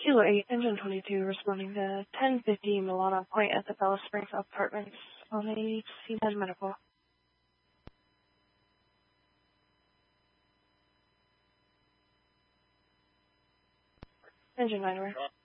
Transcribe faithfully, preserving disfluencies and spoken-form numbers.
Kilo eight, Engine twenty-two, responding to ten fifty Milana Point at the Bella Springs Apartments on a C ten medical. Engine nine,